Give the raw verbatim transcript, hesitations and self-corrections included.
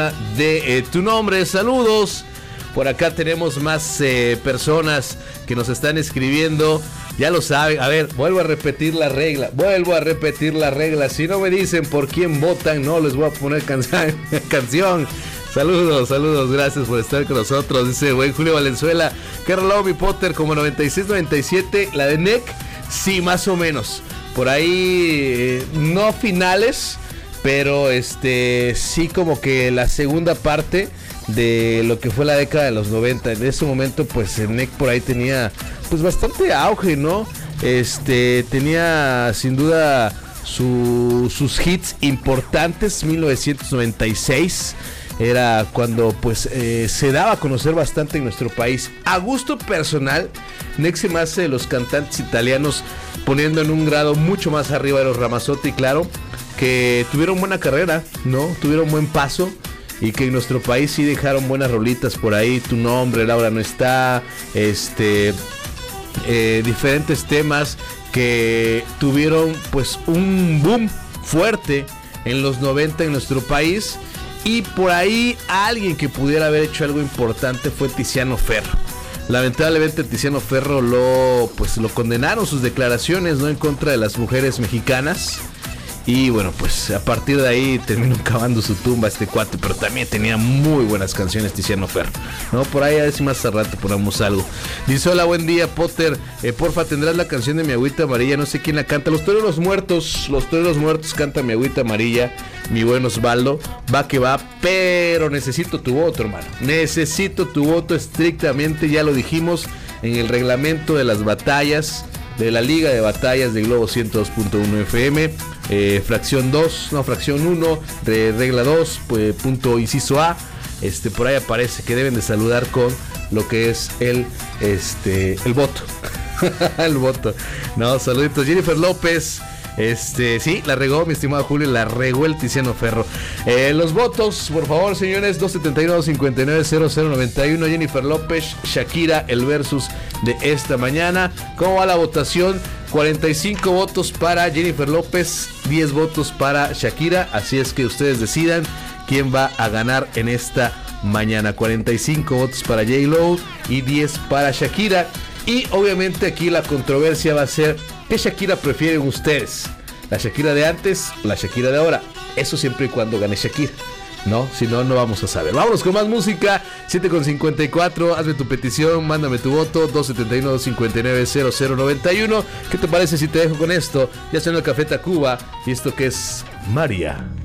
de eh, tu nombre. Saludos. Por acá tenemos más eh, personas que nos están escribiendo. Ya lo saben. A ver, vuelvo a repetir la regla. Vuelvo a repetir la regla. Si no me dicen por quién votan, no les voy a poner canción. canción. Saludos, saludos. Gracias por estar con nosotros. Dice buen Julio Valenzuela. ¿Qué reloj, mi Potter? Como noventa y seis noventa y siete. La de N E C. Sí, más o menos. Por ahí, eh, no finales, pero este sí como que la segunda parte de lo que fue la década de los noventa. En ese momento pues el N E C por ahí tenía pues bastante auge, ¿no? Este tenía sin duda su, sus hits importantes. Mil novecientos noventa y seis era cuando pues eh, se daba a conocer bastante en nuestro país. A gusto personal, N E C se me hace de los cantantes italianos poniendo en un grado mucho más arriba de los Ramazzotti, claro, que tuvieron buena carrera, ¿no? Tuvieron buen paso y que en nuestro país sí dejaron buenas rolitas por ahí. Tu nombre, Laura no está, este, eh, diferentes temas que tuvieron pues un boom fuerte en los noventa en nuestro país. Y por ahí alguien que pudiera haber hecho algo importante fue Tiziano Ferro. Lamentablemente Tiziano Ferro lo pues lo condenaron sus declaraciones, ¿no?, en contra de las mujeres mexicanas. Y bueno, pues a partir de ahí terminó cavando su tumba este cuate, pero también tenía muy buenas canciones Tiziano Ferro, ¿no? Por ahí a ver si más a rato ponemos algo. Dice, hola, buen día, Potter, eh, porfa, tendrás la canción de Mi Agüita Amarilla, no sé quién la canta. Los Toreros Muertos, Los Toreros Muertos canta Mi Agüita Amarilla, mi buen Osvaldo, va que va, pero necesito tu voto, hermano, necesito tu voto estrictamente, ya lo dijimos, en el reglamento de las batallas, de la Liga de Batallas de Globo ciento dos punto uno F M, eh, fracción dos, no, fracción uno, de regla dos, pues, punto inciso A, este, por ahí aparece que deben de saludar con lo que es el, este, el voto, el voto, no, saluditos, Jennifer López. Este, sí, la regó mi estimado Julio, la regó el Tiziano Ferro. Eh, los votos, por favor, señores, dos setenta y uno, cincuenta y nueve, cero cero noventa y uno, Jennifer López, Shakira, el versus de esta mañana. ¿Cómo va la votación? cuarenta y cinco votos para Jennifer López, diez votos para Shakira, así es que ustedes decidan quién va a ganar en esta mañana. cuarenta y cinco votos para J-Lo y diez para Shakira. Y obviamente aquí la controversia va a ser: ¿qué Shakira prefieren ustedes? ¿La Shakira de antes o la Shakira de ahora? Eso siempre y cuando gane Shakira, ¿no? Si no, no vamos a saber. Vámonos con más música. siete con cincuenta y cuatro. Hazme tu petición, mándame tu voto. dos setenta y uno, cincuenta y nueve, cero cero noventa y uno. ¿Qué te parece si te dejo con esto? Ya suena el Café Tacuba. Y esto que es María.